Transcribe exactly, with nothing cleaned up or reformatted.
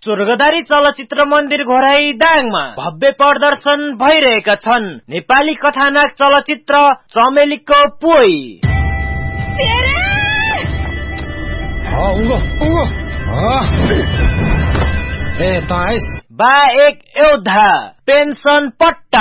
स्वर्गदारी चलचित्र मन्दिर घोराई दाङमा भव्य प्रदर्शन भइरहेका छन् नेपाली कथानक चलचित्र चमेलीको पोइ। बा एक योद्धा पेन्सन पट्टा